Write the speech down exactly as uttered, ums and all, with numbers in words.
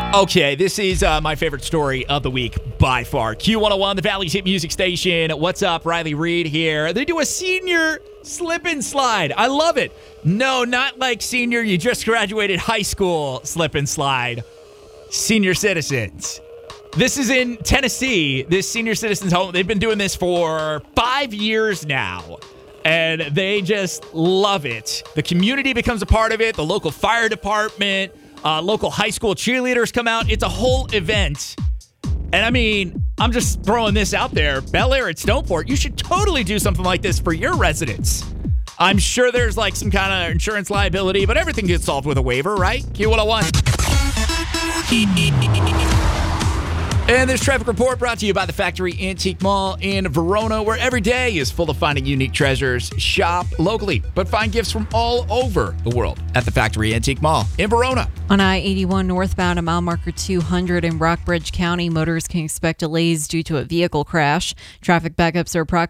Okay, this is uh, my favorite story of the week by far. Q one oh one, the Valley's hit music station. What's up? Riley Reed here. They do a senior slip and slide. I love it. No, not like senior, you just graduated high school slip and slide. Senior citizens. This is in Tennessee, this senior citizens home. They've been doing this for five years now, and they just love it. The community becomes a part of it. The local fire department, uh, local high school cheerleaders come out. It's a whole event. And I mean, I'm just throwing this out there. Bel Air at Stoneport, you should totally do something like this for your residents. I'm sure there's like some kind of insurance liability, but everything gets solved with a waiver, right? Q one oh one. And this traffic report brought to you by the Factory Antique Mall in Verona, where every day is full of finding unique treasures. Shop locally, but find gifts from all over the world at the Factory Antique Mall in Verona. On I eighty-one northbound at mile marker two hundred in Rockbridge County, motorists can expect delays due to a vehicle crash. Traffic backups are approximately